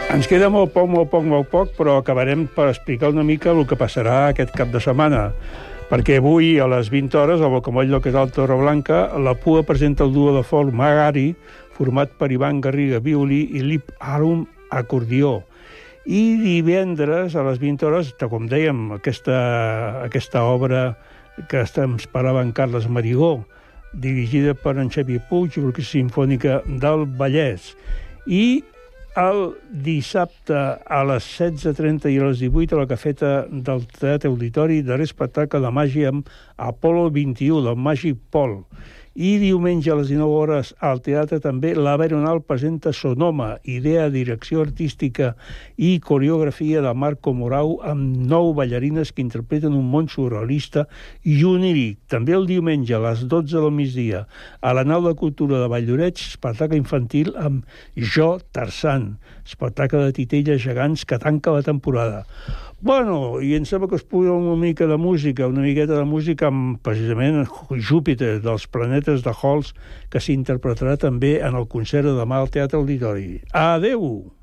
Ens queda molt poc, però acabarem per explicar una mica el que passarà aquest cap de setmana. Perquè avui, a les 20 hores, al Bocamoll del Casal Torreblanca, la PUA presenta el duo de folk Magari, format per Ivan Garriga, violí, i Lip Arum, acordió. I divendres, a les 20 hores, com dèiem, aquesta obra que ens parlava en Carles Marigó, dirigida per en Xavier Puig, l'Orquestra Simfònica del Vallès. I el dissabte a les 16:30 i a les 18 a la cafeta del Teatre Auditori, darrer espectacle de màgia amb Apolo 21, del Màgic Pol. I diumenge a les 19 hores al teatre també l'Averonal presenta Sonoma, idea, direcció artística i coreografia de Marco Morau amb 9 ballarines que interpreten un món surrealista i oníric. També el diumenge a les 12 del migdia a la Nau de Cultura de Valldoreix, espectacle infantil amb Jo Tarzan, espectacle de titelles gegants que tanca la temporada. Bueno, i em sembla que us puc una miqueta de música amb precisament Júpiter, dels planetes de Halls, que s'interpretarà també en el concert de demà al Teatre Auditori. Adeu!